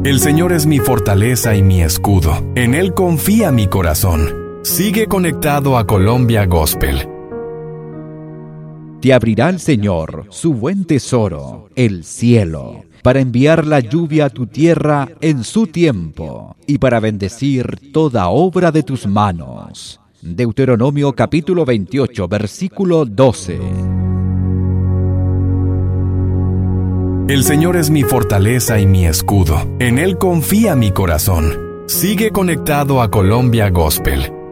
El Señor es mi fortaleza y mi escudo. En Él confía mi corazón. Sigue conectado a Colombia Gospel. Te abrirá el Señor su buen tesoro, el cielo, para enviar la lluvia a tu tierra en su tiempo y para bendecir toda obra de tus manos. Deuteronomio capítulo 28, versículo 12. El Señor es mi fortaleza y mi escudo. En Él confía mi corazón. Sigue conectado a Colombia Gospel.